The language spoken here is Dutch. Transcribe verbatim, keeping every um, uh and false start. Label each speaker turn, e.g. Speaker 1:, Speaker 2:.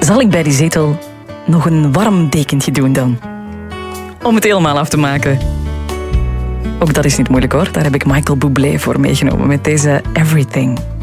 Speaker 1: zal ik bij die zetel nog een warm dekentje doen dan. Om het helemaal af te maken. Ook dat is niet moeilijk hoor. Daar heb ik Michael Bublé voor meegenomen met deze Everything.